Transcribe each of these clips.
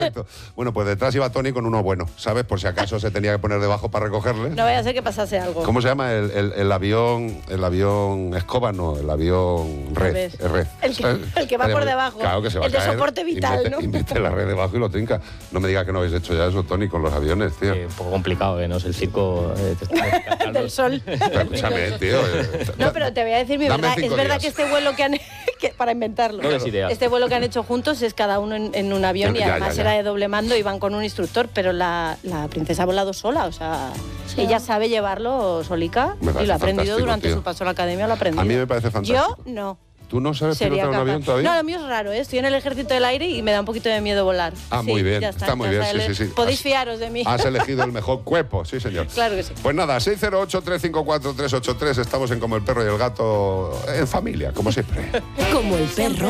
Perfecto. Bueno, pues detrás iba Tony con uno bueno, ¿sabes? Por si acaso se tenía que poner debajo para recogerle. No vaya a ser que pasase algo. ¿Cómo se llama? El avión escoba, no, el avión red. El que va por debajo. Claro que se va el a caer. de soporte vital, ¿no? Y mete la red debajo y lo trinca. No me digas que no habéis hecho ya eso, Tony, con los aviones, tío. Un poco complicado, ¿eh? No es el circo del sol. Pero escúchame, tío. No, pero te voy a decir mi verdad. Es verdad que este vuelo que han... para inventarlo. No es idea. Este vuelo que han hecho juntos es cada uno en un avión y además era de doble mando y van con un instructor, pero la princesa ha volado sola, o sea, ella sabe llevarlo solica y lo ha aprendido durante su paso a la academia, lo ha aprendido. A mí me parece fantástico. Yo no. ¿Tú no sabes pilotar un avión todavía? No, lo mío es raro, ¿eh? Estoy en el ejército del aire y me da un poquito de miedo volar. Ah, muy bien, está muy bien, sí. Podéis fiaros de mí. Has elegido el mejor cuerpo, sí, señor. Claro que sí. Pues nada, 608-354-383, estamos en Como el perro y el gato en familia, como siempre. Como el perro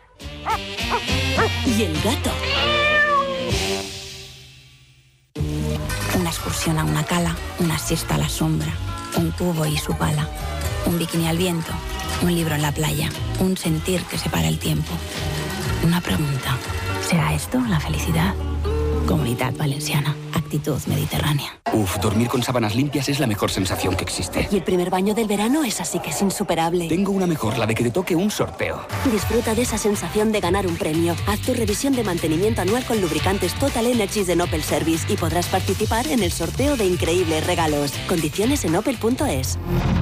y el gato. Una excursión a una cala, una siesta a la sombra, un cubo y su pala, un bikini al viento, un libro en la playa, un sentir que separa el tiempo. Una pregunta, ¿será esto la felicidad? Comunidad Valenciana, actitud mediterránea. Dormir con sábanas limpias es la mejor sensación que existe. Y el primer baño del verano es así que es insuperable. Tengo una mejor, la de que te toque un sorteo. Disfruta de esa sensación de ganar un premio. Haz tu revisión de mantenimiento anual con lubricantes Total Energies de Opel Service y podrás participar en el sorteo de increíbles regalos. Condiciones en opel.es.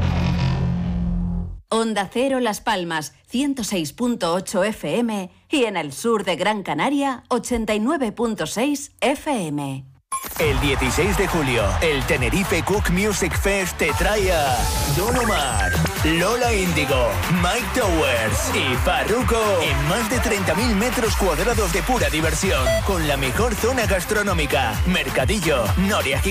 Onda Cero Las Palmas, 106.8 FM y en el sur de Gran Canaria, 89.6 FM. El 16 de julio, el Tenerife Cook Music Fest te trae a Don Omar, Lola Índigo, Mike Towers y Farruko en más de 30.000 metros cuadrados de pura diversión, con la mejor zona gastronómica, Mercadillo, Noria